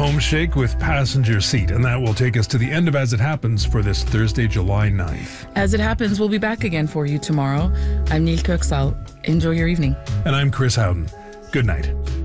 Home Shake with Passenger Seat, and that will take us to the end of As It Happens for this Thursday, July 9th. As It Happens, we'll be back again for you tomorrow. I'm Neil Kirksall. Enjoy your evening. And I'm Chris Howden. Good night.